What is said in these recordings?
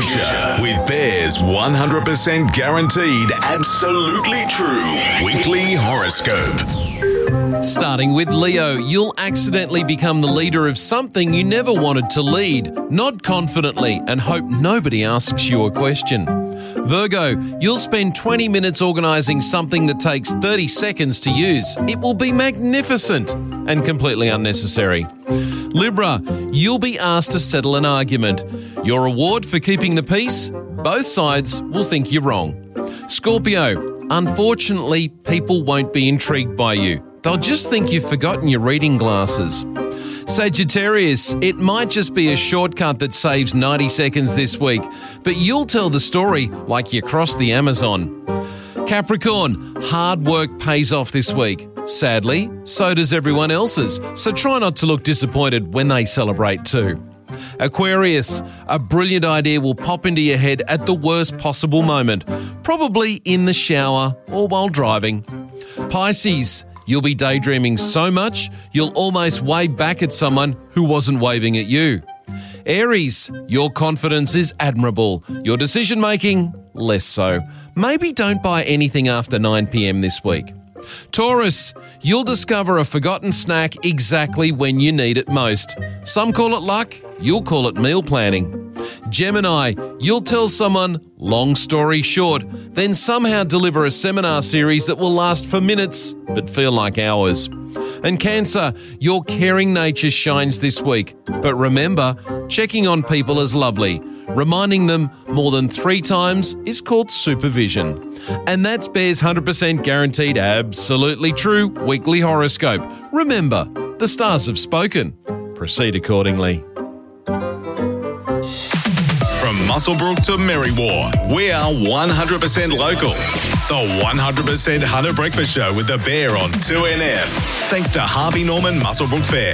future with Bear's 100% guaranteed absolutely true weekly horoscope. Starting with Leo, you'll accidentally become the leader of something you never wanted to lead. Nod confidently and hope nobody asks you a question. Virgo, you'll spend 20 minutes organising something that takes 30 seconds to use. It will be magnificent and completely unnecessary. Libra, you'll be asked to settle an argument. Your reward for keeping the peace? Both sides will think you're wrong. Scorpio, unfortunately, people won't be intrigued by you. They'll just think you've forgotten your reading glasses. Sagittarius, it might just be a shortcut that saves 90 seconds this week, but you'll tell the story like you crossed the Amazon. Capricorn, hard work pays off this week. Sadly, so does everyone else's, so try not to look disappointed when they celebrate too. Aquarius, a brilliant idea will pop into your head at the worst possible moment, probably in the shower or while driving. Pisces, you'll be daydreaming so much, you'll almost wave back at someone who wasn't waving at you. Aries, your confidence is admirable. Your decision-making, less so. Maybe don't buy anything after 9 p.m. this week. Taurus, you'll discover a forgotten snack exactly when you need it most. Some call it luck, you'll call it meal planning. Gemini, you'll tell someone, long story short, then somehow deliver a seminar series that will last for minutes but feel like hours. And Cancer, your caring nature shines this week. But remember, checking on people is lovely. Reminding them more than 3 times is called supervision. And that's Bear's 100% guaranteed absolutely true weekly horoscope. Remember, the stars have spoken. Proceed accordingly. From Muswellbrook to Merriwar, we are 100% local. The 100% Hunter Breakfast Show with the Bear on 2NF. Thanks to Harvey Norman Muswellbrook Fair.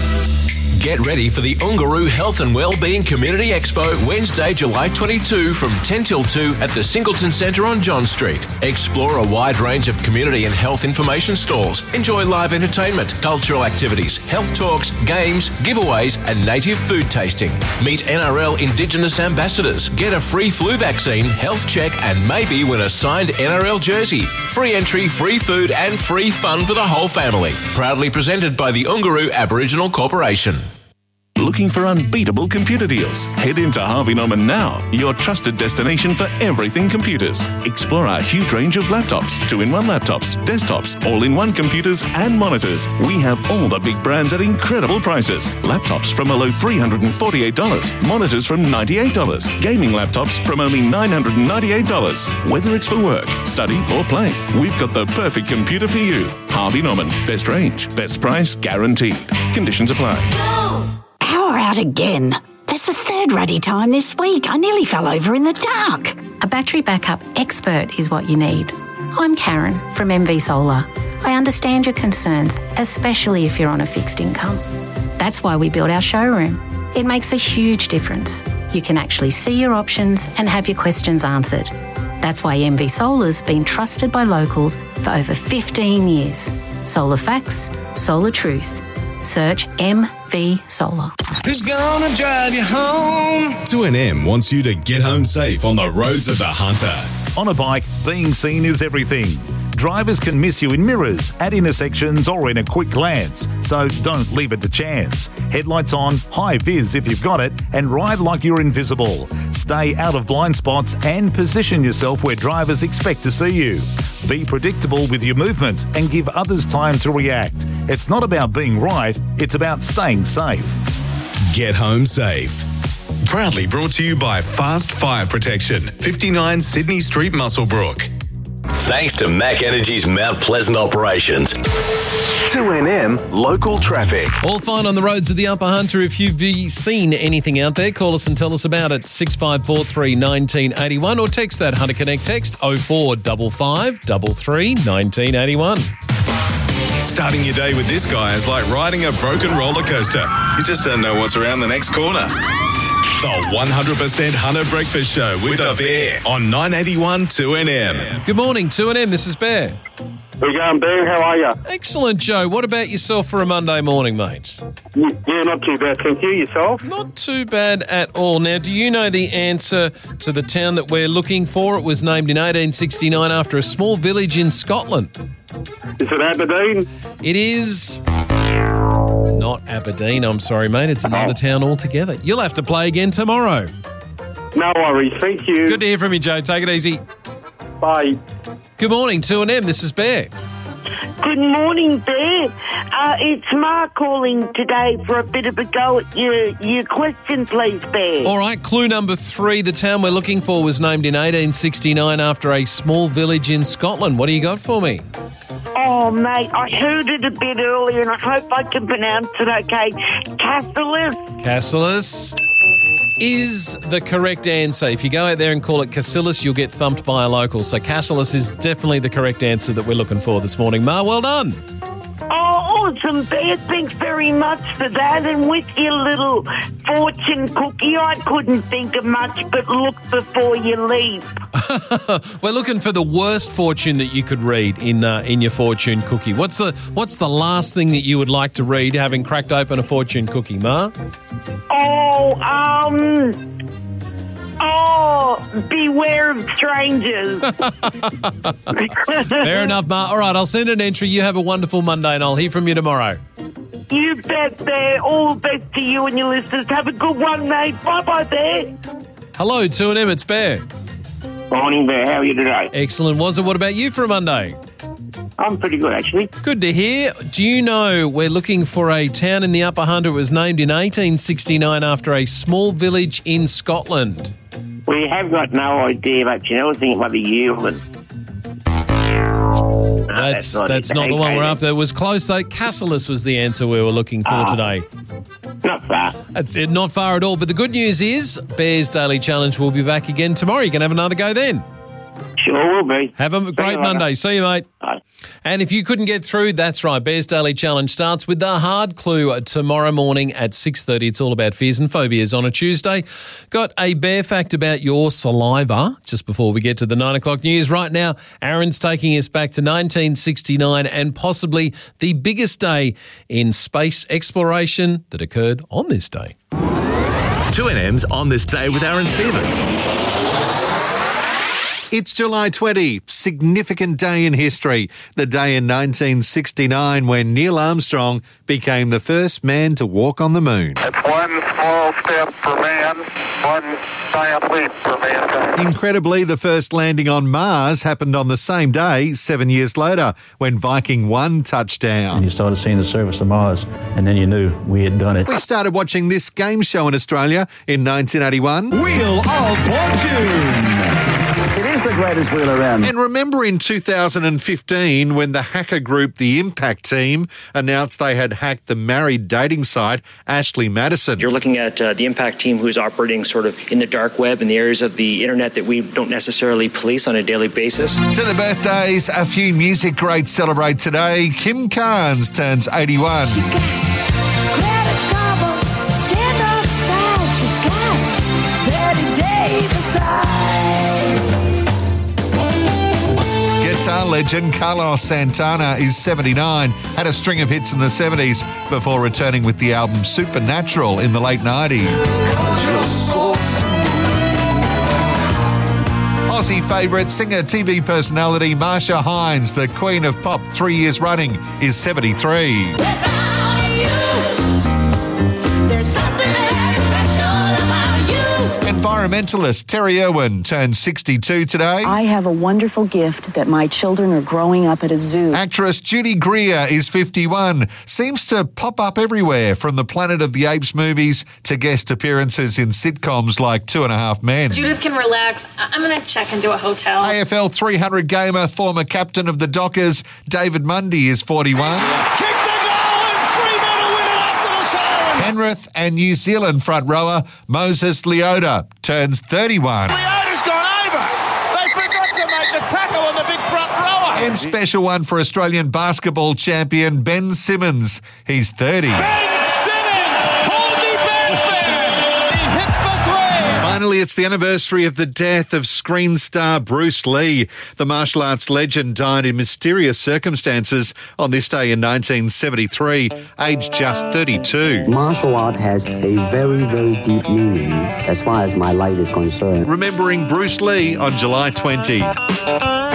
Get ready for the Ungaroo Health and Wellbeing Community Expo Wednesday, July 22 from 10 till 2 at the Singleton Centre on John Street. Explore a wide range of community and health information stalls. Enjoy live entertainment, cultural activities, health talks, games, giveaways and native food tasting. Meet NRL Indigenous ambassadors. Get a free flu vaccine, health check and maybe win a signed NRL jersey. Free entry, free food and free fun for the whole family. Proudly presented by the Ungaroo Aboriginal Corporation. Looking for unbeatable computer deals? Head into Harvey Norman now, your trusted destination for everything computers. Explore our huge range of laptops, 2-in-1 laptops, desktops, all-in-one computers and monitors. We have all the big brands at incredible prices. Laptops from a low $348, monitors from $98, gaming laptops from only $998. Whether it's for work, study or play, we've got the perfect computer for you. Harvey Norman, best range, best price guaranteed. Conditions apply. Power out again. That's the third ruddy time this week. I nearly fell over in the dark. A battery backup expert is what you need. I'm Karen from MV Solar. I understand your concerns, especially if you're on a fixed income. That's why we built our showroom. It makes a huge difference. You can actually see your options and have your questions answered. That's why MV Solar's been trusted by locals for over 15 years. Solar facts, solar truth. Search MV Solar. Who's gonna drive you home? 2NM wants you to get home safe on the roads of the Hunter. On a bike, being seen is everything. Drivers can miss you in mirrors, at intersections or in a quick glance, so don't leave it to chance. Headlights on, high vis if you've got it, and ride like you're invisible. Stay out of blind spots and position yourself where drivers expect to see you. Be predictable with your movements and give others time to react. It's not about being right, it's about staying safe. Get home safe. Proudly brought to you by Fast Fire Protection, 59 Sydney Street, Muswellbrook. Thanks to Mac Energy's Mount Pleasant operations. 2NM Local Traffic. All fine on the roads of the Upper Hunter. If you've seen anything out there, call us and tell us about it. 6543 1981 or text that Hunter Connect text 0455 33 1981. Starting your day with this guy is like riding a broken roller coaster. You just don't know what's around the next corner. The 100% Hunter Breakfast Show with the Bear on 981 2NM. Good morning, 2NM. This is Bear. We're going, Bear. How are you? Excellent, Joe. What about yourself for a Monday morning, mate? Yeah, not too bad. Thank you. Yourself? Not too bad at all. Now, do you know the answer to the town that we're looking for? It was named in 1869 after a small village in Scotland. Is it Aberdeen? It is not Aberdeen. I'm sorry, mate. It's another town altogether. You'll have to play again tomorrow. No worries. Thank you. Good to hear from you, Joe. Take it easy. Bye. Good morning, 2NM. This is Bear. Good morning, Bear. It's Mark calling today for a bit of a go at your question, please, Bear. All right, clue number 3. The town we're looking for was named in 1869 after a small village in Scotland. What do you got for me? Oh, mate, I heard it a bit earlier, and I hope I can pronounce it okay. Cassilis. Cassilis is the correct answer. If you go out there and call it Cassilis, you'll get thumped by a local. So Cassilis is definitely the correct answer that we're looking for this morning. Ma, well done. Oh, awesome, Bear. Thanks very much for that. And with your little fortune cookie, I couldn't think of much, but look before you leap. We're looking for the worst fortune that you could read in your fortune cookie. What's the last thing that you would like to read having cracked open a fortune cookie, Ma? Beware of strangers. Fair enough, Ma. All right, I'll send an entry. You have a wonderful Monday, and I'll hear from you tomorrow. You bet, Bear. All the best to you and your listeners. Have a good one, mate. Bye-bye, Bear. Hello, 2NM. It's Bear. Morning, Bear. How are you today? Excellent. Wazza, what about you for a Monday? I'm pretty good, actually. Good to hear. Do you know we're looking for a town in the Upper Hunter? It was named in 1869 after a small village in Scotland. We have got no idea, but I was thinking it might be Yeoman. That's not the one we're after. It was close, though. Cassilis was the answer we were looking for today. Not far. Not far at all. But the good news is Bear's Daily Challenge will be back again tomorrow. You can have another go then. Sure will be. Have a great Monday. See you, mate. Bye. And if you couldn't get through, that's right. Bear's Daily Challenge starts with the hard clue tomorrow morning at 6:30. It's all about fears and phobias on a Tuesday. Got a bear fact about your saliva just before we get to the 9 o'clock news. Right now, Aaron's taking us back to 1969 and possibly the biggest day in space exploration that occurred on this day. 2NM's On This Day with Aaron Stevens. It's July 20, significant day in history, the day in 1969 when Neil Armstrong became the first man to walk on the moon. It's one small step for man, one giant leap for mankind. Incredibly, the first landing on Mars happened on the same day, 7 years later, when Viking 1 touched down. And you started seeing the surface of Mars, and then you knew we had done it. We started watching this game show in Australia in 1981. Wheel of Fortune. It is the greatest wheel around. And remember in 2015 when the hacker group The Impact Team announced they had hacked the married dating site Ashley Madison. You're looking at the Impact Team who's operating sort of in the dark web in the areas of the internet that we don't necessarily police on a daily basis. To the birthdays, a few music greats celebrate today. Kim Carnes turns 81. Guitar legend Carlos Santana is 79, had a string of hits in the 70s before returning with the album Supernatural in the late 90s. Aussie favourite singer TV personality Marsha Hines, the Queen of Pop 3 years running, is 73. Environmentalist Terry Irwin turns 62 today. I have a wonderful gift that my children are growing up at a zoo. Actress Judy Greer is 51. Seems to pop up everywhere, from the Planet of the Apes movies to guest appearances in sitcoms like 2.5 Men. Judith can relax. I'm going to check into a hotel. AFL 300 gamer, former captain of the Dockers, David Mundy is 41. Penrith and New Zealand front rower Moses Leota turns 31. Leota's gone over. They forgot to make the tackle on the big front rower. And special one for Australian basketball champion Ben Simmons. He's 30. Ben Simmons! Hold me back there! He hits the three! Finally, it's the anniversary of the death of screen star Bruce Lee. The martial arts legend died in mysterious circumstances on this day in 1973, aged just 32. Martial art has a very, very deep meaning as far as my life is concerned. Remembering Bruce Lee on July 20.